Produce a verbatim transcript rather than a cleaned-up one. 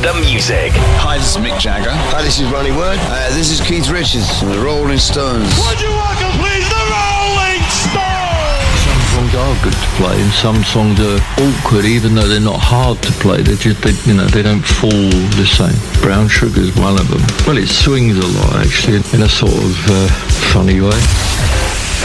the music. Hi, this is Mick Jagger. Hi, this is Ronnie Wood. Uh, this is Keith Richards from the Rolling Stones. Would you welcome, please, the Rolling Stones? Some songs are good to play, and some songs are awkward, even though they're not hard to play. They just, they, you know, they don't fall the same. Brown Sugar's one of them. Well, it swings a lot, actually, in a sort of uh, funny way.